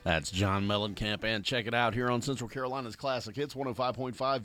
That's John Mellencamp, and check it out here on Central Carolina's Classic Hits 105.5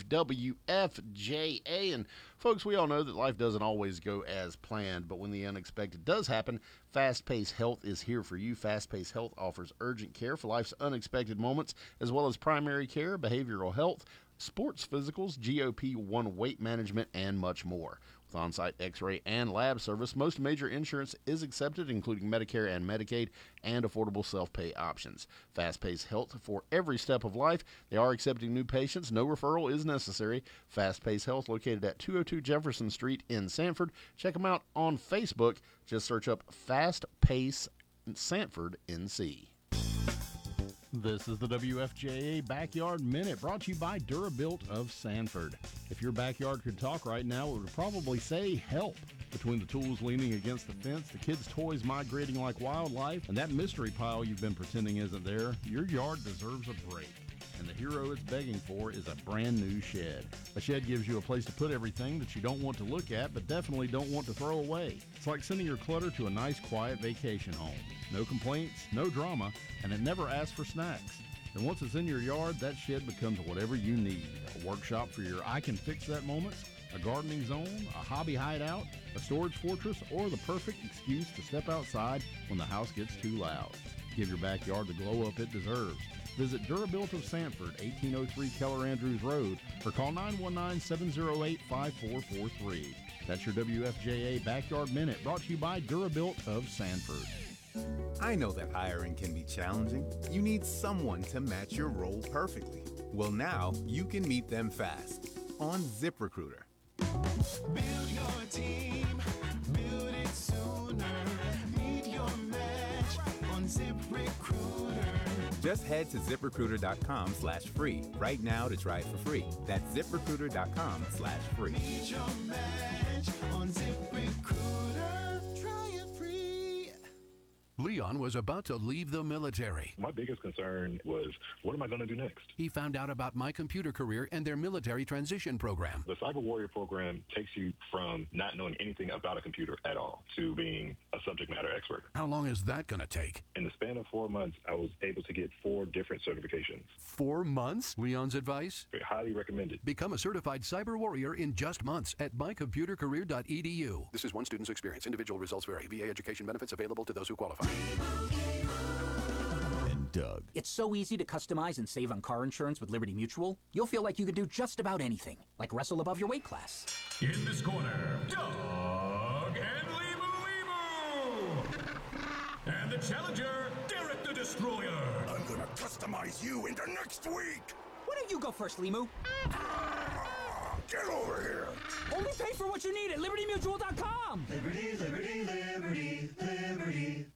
WFJA. And folks, we all know that life doesn't always go as planned, but when the unexpected does happen, Fast Pace Health is here for you. Fast Pace Health offers urgent care for life's unexpected moments, as well as primary care, behavioral health, sports physicals, GOP1 weight management, and much more. With on-site x-ray and lab service, most major insurance is accepted, including Medicare and Medicaid, and affordable self-pay options. Fast-paced health for every step of life. They are accepting new patients. No referral is necessary. Fast-paced health located at 202 Jefferson Street in Sanford. Check them out on Facebook. Just search up Fast Pace Sanford NC. This is the WFJA Backyard Minute, brought to you by Durabuilt of Sanford. If your backyard could talk right now, it would probably say help. Between the tools leaning against the fence, the kids' toys migrating like wildlife, and that mystery pile you've been pretending isn't there, your yard deserves a break. And the hero it's begging for is a brand new shed. A shed gives you a place to put everything that you don't want to look at, but definitely don't want to throw away. It's like sending your clutter to a nice, quiet vacation home. No complaints, no drama, and it never asks for snacks. And once it's in your yard, that shed becomes whatever you need. A workshop for your I can fix that moments, a gardening zone, a hobby hideout, a storage fortress, or the perfect excuse to step outside when the house gets too loud. Give your backyard the glow up it deserves. Visit Durabuilt of Sanford, 1803 Keller Andrews Road, or call 919-708-5443. That's your WFJA Backyard Minute, brought to you by Durabuilt of Sanford. I know that hiring can be challenging. You need someone to match your role perfectly. Well, now you can meet them fast on ZipRecruiter. Build your team, build it sooner. Meet your match on ZipRecruiter. Just head to ZipRecruiter.com/free right now to try it for free. That's ZipRecruiter.com/free. Meet your match on ZipRecruiter. Try it free. Leon was about to leave the military. My biggest concern was, what am I going to do next? He found out about My Computer Career and their military transition program. The Cyber Warrior program takes you from not knowing anything about a computer at all to being a subject matter expert. How long is that going to take? In the span of 4 months, I was able to get 4 different certifications. 4 months? Leon's advice? Highly recommended. Become a certified cyber warrior in just months at mycomputercareer.edu. This is one student's experience. Individual results vary. VA education benefits available to those who qualify. And Doug. It's so easy to customize and save on car insurance with Liberty Mutual. You'll feel like you could do just about anything, like wrestle above your weight class. In this corner, Doug and Limu. And the challenger, Derek the Destroyer. I'm gonna customize you into next week. Why don't you go first, Limu? Get over here. Only pay for what you need at LibertyMutual.com. Liberty, liberty, liberty, liberty.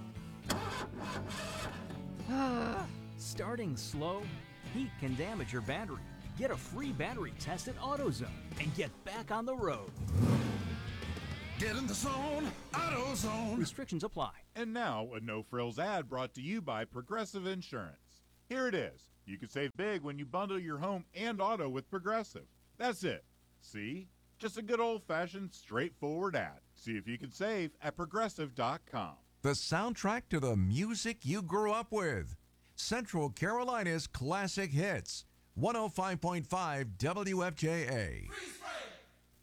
Starting slow, heat can damage your battery. Get a free battery test at AutoZone and get back on the road. Get in the zone, AutoZone. Restrictions apply. And now, a no-frills ad brought to you by Progressive Insurance. Here it is. You can save big when you bundle your home and auto with Progressive. That's it. See? Just a good old-fashioned, straightforward ad. See if you can save at Progressive.com. The soundtrack to the music you grew up with. Central Carolina's Classic Hits. 105.5 WFJA.